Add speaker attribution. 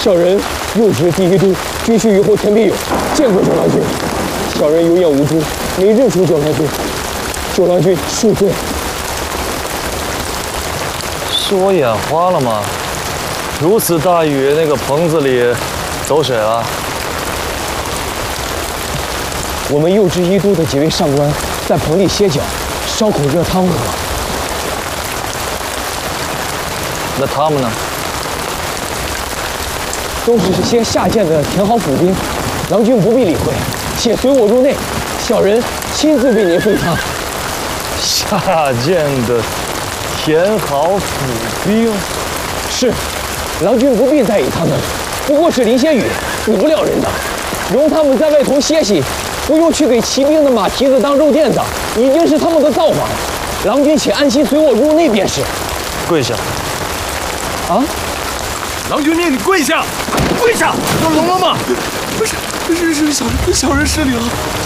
Speaker 1: 小人入职第一都军需于后田必勇，见过九郎君。小人有眼无珠，没认出九郎君。九郎君恕罪。
Speaker 2: 是我眼花了吗？如此大雨，那个棚子里走水了。
Speaker 1: 我们右支一都的几位上官在棚里歇脚，烧口热汤喝。
Speaker 2: 那他们呢？
Speaker 1: 都是些下贱的田豪府兵，郎君不必理会，且随我入内，小人亲自为您奉汤。
Speaker 2: 下贱的田豪府兵，
Speaker 1: 是，郎君不必在意他们，不过是淋些雨，死不了人的。容他们在外头歇息，不用去给骑兵的马蹄子当肉垫子，已经是他们的造化了。郎君且安心随我入内便是。
Speaker 2: 跪下！
Speaker 1: 啊！
Speaker 3: 郎君命你跪下！跪下！
Speaker 2: 有聋了吗？
Speaker 3: 不是，小人失礼了。